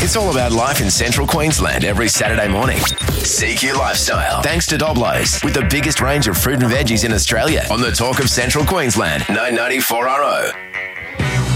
It's all about life in central Queensland every Saturday morning. CQ Lifestyle. Thanks to Doblos, with the biggest range of fruit and veggies in Australia on the Talk of Central Queensland, 994 RO.